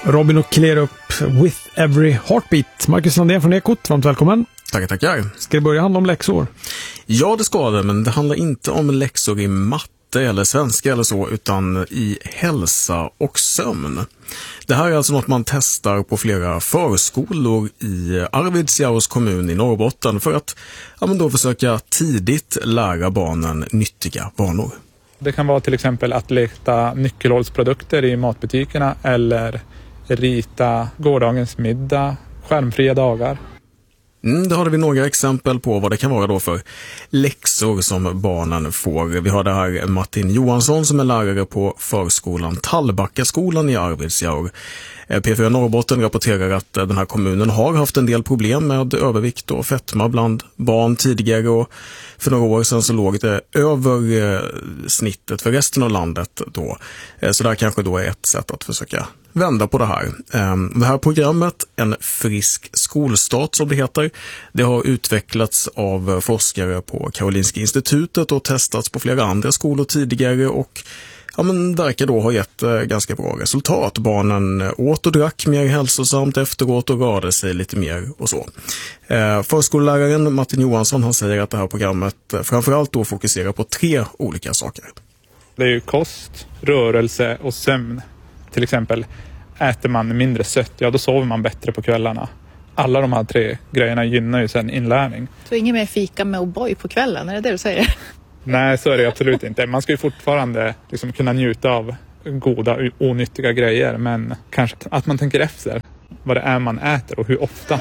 Robin och Clear upp With Every Heartbeat. Marcus Landén från Ekot, varmt välkommen. Tackar. Ska det börja handla om läxor? Ja, det ska det, men det handlar inte om läxor i matte eller svenska eller så, utan i hälsa och sömn. Det här är alltså något man testar på flera förskolor i Arvidsjaurs kommun i Norrbotten för att då försöka tidigt lära barnen nyttiga vanor. Det kan vara till exempel att leta nyckelhålsprodukter i matbutikerna eller rita gårdagens middag, skärmfria dagar. Då har vi några exempel på vad det kan vara då för läxor som barnen får. Vi har det här Martin Johansson som är lärare på förskolan Tallbackaskolan i Arvidsjaur. P4 Norrbotten rapporterar att den här kommunen har haft en del problem med övervikt och fetma bland barn tidigare, och för några år sedan så låg det över snittet för resten av landet då. Så det här kanske då är ett sätt att försöka vända på det här. Det här programmet, En frisk skolstart som det heter, det har utvecklats av forskare på Karolinska institutet och testats på flera andra skolor tidigare och verkar då ha gett ganska bra resultat. Barnen åt och drack mer hälsosamt efteråt och rörde sig lite mer och så. Förskolläraren Martin Johansson, han säger att det här programmet framförallt då fokuserar på 3 olika saker. Det är ju kost, rörelse och sömn. Till exempel, äter man mindre sött, då sover man bättre på kvällarna. Alla de här 3 grejerna gynnar ju sen inlärning. Så ingen mer fika med O'boy på kvällen, är det du säger? Nej, så är det absolut inte. Man ska ju fortfarande kunna njuta av goda, onyttiga grejer, men kanske att man tänker efter vad det är man äter och hur ofta.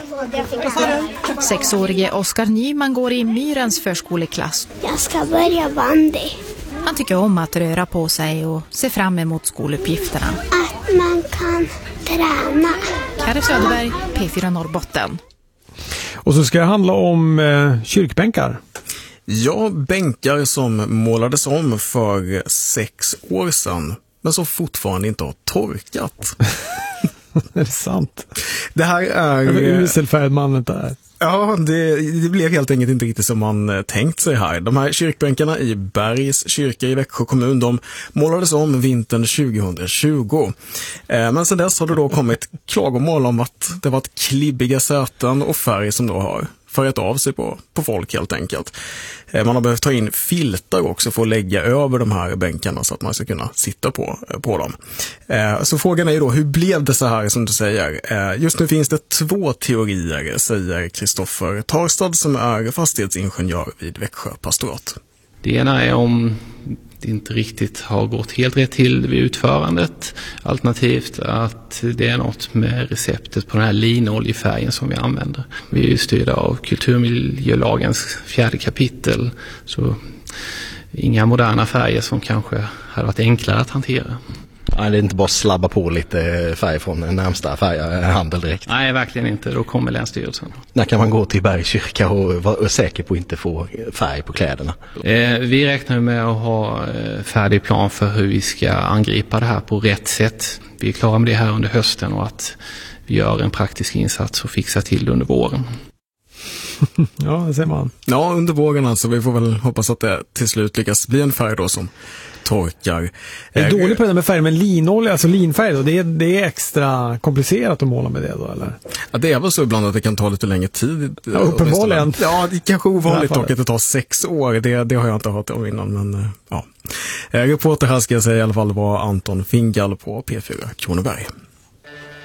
6-årige Oskar Nyman går i Myrens förskoleklass. Jag ska börja bandy. Han tycker om att röra på sig och se fram emot skoluppgifterna. Att man kan träna. Kari Söderberg, P4 Norrbotten. Och så ska det handla om kyrkbänkar. Ja, bänkar som målades om för 6 år sedan, men som fortfarande inte har torkat. Är det sant? Det här är... uselfärgmannen där. Ja, det blev helt enkelt inte riktigt som man tänkt sig här. De här kyrkbänkarna i Bergs kyrka i Växjö kommun, de målades om vintern 2020. Men sedan dess har det då kommit klagomål om att det varit klibbiga säten och färg som då har färgat av sig på folk helt enkelt. Man har behövt ta in filtar också för att lägga över de här bänkarna så att man ska kunna sitta på dem. Så frågan är ju då, hur blev det så här som du säger? Just nu finns det 2 teorier, säger Kristoffer Tarstad som är fastighetsingenjör vid Växjö pastorat. Det ena är om det inte riktigt har gått helt rätt till vid utförandet. Alternativt att det är något med receptet på den här linoljefärgen som vi använder. Vi är ju styrda av kulturmiljölagens 4:e kapitel, så inga moderna färger som kanske hade varit enklare att hantera. Nej, det är inte bara slabba på lite färg från den närmsta färghandel direkt. Nej, verkligen inte. Då kommer Länsstyrelsen. När kan man gå till Bergs kyrka och vara säker på att inte få färg på kläderna? Vi räknar med att ha färdig plan för hur vi ska angripa det här på rätt sätt. Vi är klara med det här under hösten och att vi gör en praktisk insats och fixar till det under våren. Ja, det ser man. Ja, under våren alltså. Vi får väl hoppas att det till slut lyckas bli en färg då som torkar. Jag är dålig på det med färg, men linolja, alltså linfärg då, det är extra komplicerat att måla med det då, eller? Ja, det är väl så ibland att det kan ta lite längre tid. Ja, uppenbarligen. Ja, det är kanske ovanligt dock att det tar 6 år. Det har jag inte hört om innan, men ja. Reporter här ska jag säga i alla fall var Anton Fingal på P4 Kronoberg.